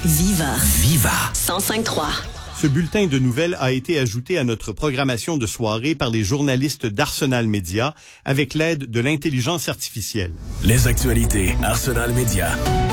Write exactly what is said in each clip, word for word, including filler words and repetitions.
Viva. Viva. cent cinq trois. Ce bulletin de nouvelles a été ajouté à notre programmation de soirée par les journalistes d'Arsenal Média avec l'aide de l'intelligence artificielle. Les actualités Arsenal Média.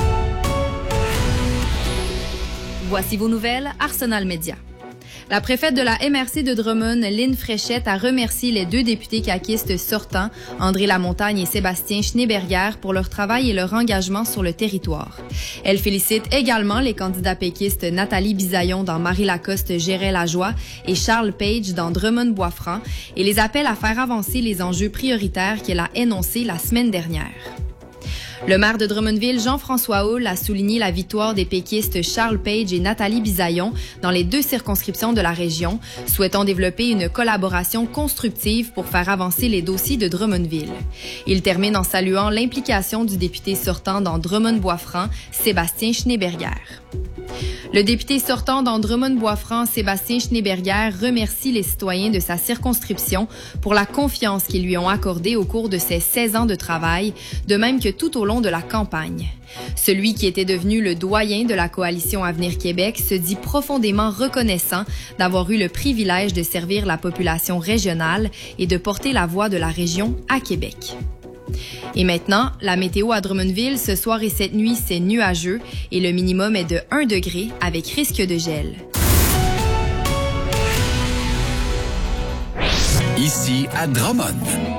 Voici vos nouvelles Arsenal Média. La préfète de la M R C de Drummond, Lynn Fréchette, a remercié les deux députés caquistes sortants, André Lamontagne et Sébastien Schneeberger, pour leur travail et leur engagement sur le territoire. Elle félicite également les candidats péquistes Nathalie Bisaillon dans Marie-Lacoste gérait la joie et Charles Page dans Drummond-Boisfranc et les appelle à faire avancer les enjeux prioritaires qu'elle a énoncés la semaine dernière. Le maire de Drummondville, Jean-François Houle, a souligné la victoire des péquistes Charles Page et Nathalie Bisaillon dans les deux circonscriptions de la région, souhaitant développer une collaboration constructive pour faire avancer les dossiers de Drummondville. Il termine en saluant l'implication du député sortant dans Drummond-Boisfranc, Sébastien Schneeberger. Le député sortant dans Drummond-Boisfranc, Sébastien Schneeberger, remercie les citoyens de sa circonscription pour la confiance qu'ils lui ont accordée au cours de ses seize ans de travail, de même que tout au long de la campagne. Celui qui était devenu le doyen de la coalition Avenir Québec se dit profondément reconnaissant d'avoir eu le privilège de servir la population régionale et de porter la voix de la région à Québec. Et maintenant, la météo à Drummondville, ce soir et cette nuit, c'est nuageux et le minimum est de un degré avec risque de gel. Ici à Drummond.